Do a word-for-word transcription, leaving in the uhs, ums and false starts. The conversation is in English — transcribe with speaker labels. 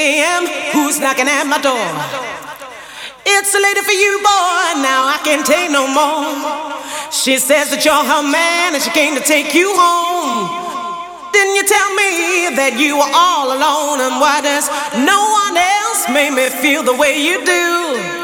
Speaker 1: am, who's knocking at my door? It's a lady for you, boy, now I can't take no more. She says that you're her man and she came to take you home. Didn't you tell me that you were all alone? And why does no one else make me feel the way you do?